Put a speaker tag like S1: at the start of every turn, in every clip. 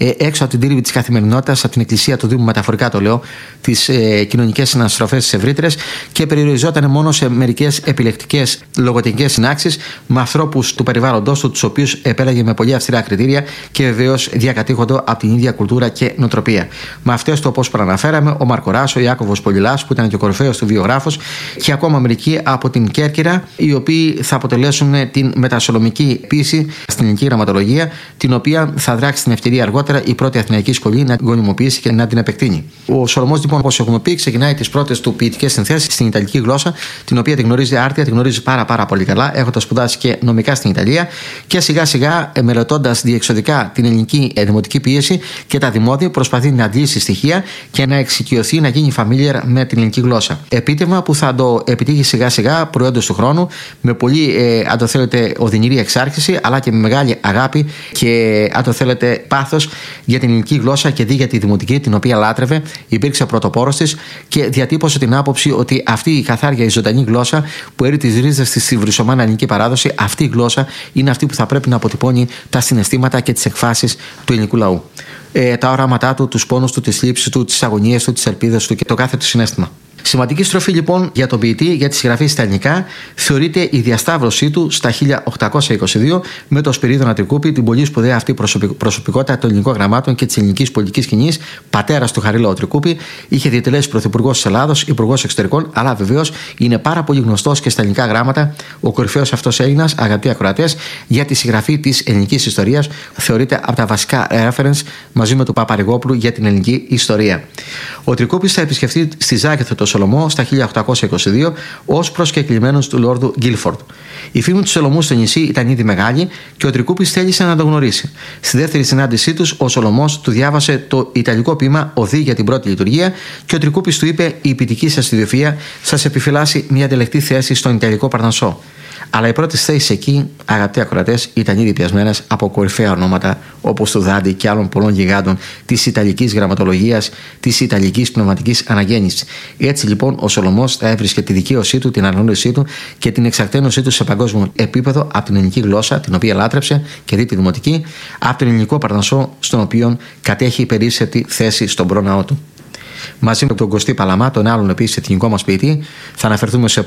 S1: έξω από την τρίβη της καθημερινότητας, από την εκκλησία του Δήμου, μεταφορικά το λέω, τις κοινωνικές συναστροφές της ευρύτερες, και περιοριζόταν μόνο σε μερικές επιλεκτικές λογοτεχνικές συνάξεις με ανθρώπους του περιβάλλοντος του, τους οποίους επέλεγε με πολύ αυστηρά κριτήρια και βεβαίως διακατήχονται από την ίδια κουλτούρα και νοοτροπία. Με αυτές του, όπως προαναφέραμε, ο Μαρκοράς, ο Ιάκωβος Πολυλάς, που ήταν και ο κορυφαίος του βιογράφος, και ακόμα μερικοί από την Κέρκυρα, οι οποίοι θα αποτελέσουν την μετασολομική πίση στην ελληνική γραμματολογία, την οποία θα δράξει την ευκαιρία αργότερα η πρώτη Αθηναϊκή σχολή να την γονιμοποιήσει και να την επεκτείνει. Ο Σολωμός, λοιπόν, όπως έχουμε πει, ξεκινάει τις πρώτες του ποιητικές συνθέσεις στην Ιταλική γλώσσα, την οποία την γνωρίζει άρτια, την γνωρίζει πάρα πολύ καλά, έχοντας σπουδάσει και νομικά στην Ιταλία, και σιγά σιγά, μελετώντας διεξοδικά την ελληνική δημοτική πίεση και τα δημόδια, προσπαθεί να αντλήσει στοιχεία και να εξοικειωθεί, να γίνει familiar με την ελληνική γλώσσα. Επίτευγμα που θα το επιτύχει σιγά σιγά, προϊόντος του χρόνου, με πολύ, αν το θέλετε, οδυνηρή εξάρχηση, αλλά και με μεγάλη αγάπη και, αν το θέλετε, πάθος για την ελληνική γλώσσα και δι για τη δημοτική, την οποία λάτρευε, υπήρξε πρωτοπόρος της και διατύπωσε την άποψη ότι αυτή η καθάρια, η ζωντανή γλώσσα που έρει τις ρίζες της στη βρυσομάνα ελληνική παράδοση, αυτή η γλώσσα είναι αυτή που θα πρέπει να αποτυπώνει τα συναισθήματα και τις εκφάσεις του ελληνικού λαού. Τα οράματά του, τους πόνους του, τις θλίψεις του, τις αγωνίες του, τις ελπίδες του και το κάθε του συναίσθημα. Σημαντική στροφή, λοιπόν, για τον ποιητή, για τη συγγραφή στα ελληνικά, θεωρείται η διασταύρωσή του στα 1822 με τον Σπυρίδωνα Τρικούπη, την πολύ σπουδαία αυτή προσωπικότητα των ελληνικών γραμμάτων και της ελληνικής πολιτικής σκηνής. Πατέρας του Χαρίλαου Τρικούπη, είχε διατελέσει πρωθυπουργός της Ελλάδος, υπουργός εξωτερικών, αλλά βεβαίως είναι πάρα πολύ γνωστός και στα ελληνικά γράμματα. Ο κορυφαίος αυτός Έλληνας, αγαπητοί ακροατές, για τη συγγραφή της ελληνικής ιστορίας, θεωρείται από τα βασικά reference μαζί με του Παπαρηγόπουλου για την ελληνική ιστορία. Ο Τρικούπης θα επισκεφτεί στη Ζάκυνθο το Σολωμό στα 1822 ως προσκεκλημένος του Λόρδου Γκίλφορντ. Η φήμη του Σολωμού στο νησί ήταν ήδη μεγάλη και ο Τρικούπης θέλησε να τον γνωρίσει. Στη δεύτερη συνάντησή τους, ο Σολωμός του διάβασε το ιταλικό ποίημα «Οδή για την πρώτη λειτουργία» και ο Τρικούπης του είπε: «Η ποιητική σας ιδιοφυΐα σας επιφυλάσσει μια τελεκτή θέση στον ιταλικό Παρνασσό». Αλλά οι πρώτες θέσεις εκεί, αγαπητοί ακροατές, ήταν ήδη πιασμένες από κορυφαία ονόματα όπως του Δάντη και άλλων πολλών γιγάντων της Ιταλικής γραμματολογίας, της Ιταλικής πνευματικής αναγέννησης. Έτσι, λοιπόν, ο Σολωμός θα έβρισκε τη δικαίωσή του, την αναγνώρισή του και την εξαρτένωσή του σε παγκόσμιο επίπεδο από την ελληνική γλώσσα, την οποία λάτρεψε και δει τη δημοτική, από τον ελληνικό Παρνασσό, στον οποίο κατέχει υπερίσσετη θέση στον πρόναό του. Μαζί με τον Κωστή Παλαμά, τον άλλον επίσης εθνικό μας ποιητή, θα αναφερθούμε σε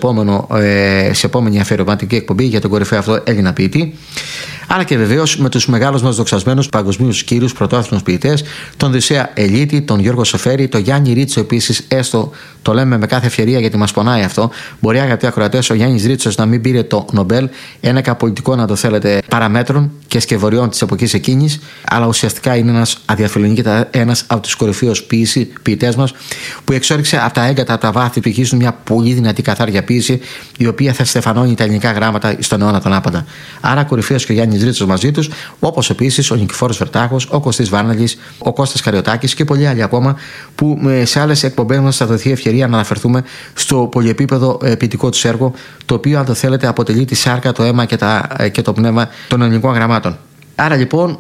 S1: επόμενη αφιερωματική εκπομπή για τον κορυφαίο αυτό Έλληνα ποιητή. Αλλά και βεβαίως με τους μεγάλους μας δοξασμένους παγκοσμίους κύριους πρωτόθυμους ποιητές, τον Δυσσέα Ελίτη, τον Γιώργο Σοφέρη, τον Γιάννη Ρίτσο επίσης, έστω το λέμε με κάθε ευκαιρία γιατί μας πονάει αυτό. Μπορεί, αγαπητοί ακροατές, ο Γιάννης Ρίτσος να μην πήρε το Νομπέλ, ένα πολιτικό, να το θέλετε, παραμέτρων και σκευωριών της εποχής εκείνης, αλλά ουσιαστικά είναι ένας αδιαφιλονίκητα ένας από τους κορυφαίους ποιητές μας, που εξόριξε από τα έγκατα, από τα βάθη του ηχείς του μια πολύ δυνατή καθάρια ποίηση, η οποία θα στεφανώνει τα ελληνικά γράμματα στον αιώνα τον άπαντα. Άρα, κορυφαίος και ο Γιάννης Ρίτσος μαζί τους, όπως επίσης ο Νικηφόρος Βερτάχος, ο Κωστής Βάρναλης, ο Κώστας Καριωτάκης και πολλοί άλλοι ακόμα, που σε άλλες εκπομπές μας θα δοθεί ευκαιρία να αναφερθούμε στο πολυεπίπεδο ποιητικό του έργο, το οποίο, αν το θέλετε, αποτελεί τη σάρκα, το αίμα και το πνεύμα των ελληνικών γραμμάτων. Άρα λοιπόν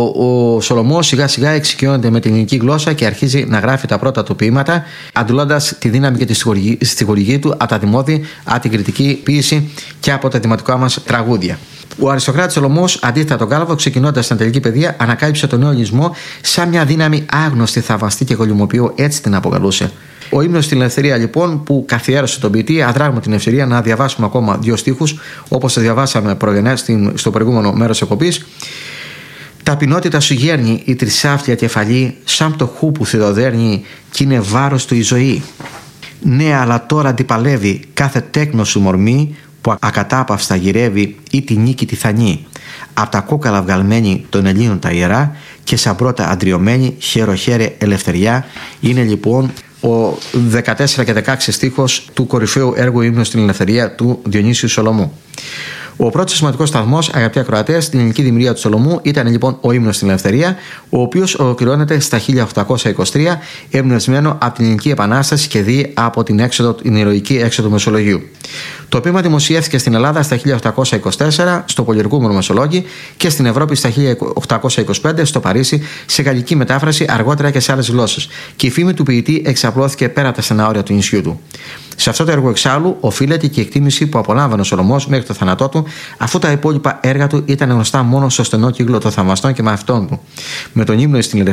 S1: ο Σολωμός σιγά σιγά εξοικειώνεται με την ελληνική γλώσσα και αρχίζει να γράφει τα πρώτα του ποίηματα, αντλώντας τη δύναμη και τη στιχουργική του από τα δημόδια, από την κριτική ποίηση και από τα δημοτικά μας τραγούδια. Ο αριστοκράτης Σολωμός, αντίθετα τον Κάλαβο, ξεκινώντας στην τελική παιδεία, ανακάλυψε τον νέο ελληνισμό σαν μια δύναμη άγνωστη, θαυμαστή και γολυμοποιού, έτσι την αποκαλούσε. Ο ύμνος στην ελευθερία, λοιπόν, που καθιέρωσε τον ποιητή, αδράγουμε την ευκαιρία να διαβάσουμε ακόμα δύο στίχους, όπως τα διαβάσαμε προγενές στο προηγούμενο μέρος εκπομπής. «Ταπεινότητα σου γέρνει η τρισάφλια κεφαλή, σαν πτωχού που θεδοδέρνει, κι είναι βάρος του η ζωή. Ναι, αλλά τώρα αντιπαλεύει κάθε τέκνο σου μορμή, που ακατάπαυστα γυρεύει ή τη νίκη τη θανή. Απ' τα κόκαλα βγαλμένη των Ελλήνων τα ιερά και σαν πρώτα αντριωμένη χέρε ελευθεριά». Είναι λοιπόν ο 14 και 16 στίχος του κορυφαίου έργου ύμνου στην ελευθερία του Διονύσιου Σολωμού. Ο πρώτος σημαντικός σταθμός, αγαπητοί ακροατές, στην ελληνική δημιουργία του Σολωμού ήταν λοιπόν ο ύμνος στην ελευθερία, ο οποίος ολοκληρώνεται στα 1823, εμπνευσμένο από την Ελληνική Επανάσταση και δι από την ηρωική έξοδο Μεσολογγίου. Το ποίημα δημοσιεύθηκε στην Ελλάδα στα 1824 στο πολιορκούμενο Μεσολόγγι και στην Ευρώπη στα 1825 στο Παρίσι σε γαλλική μετάφραση, αργότερα και σε άλλες γλώσσες. Και η φήμη του ποιητή εξαπλώθηκε πέρα από τα στενά όρια του νησιού του. Σε αυτό το έργο, εξάλλου, οφείλεται και η εκτίμηση που απολάμβανε ο Σολομός μέχρι το θάνατό του, αφού τα υπόλοιπα έργα του ήταν γνωστά μόνο στο στενό κύκλο των θαυμαστών και μαθητών του. Με τον ύμνο στην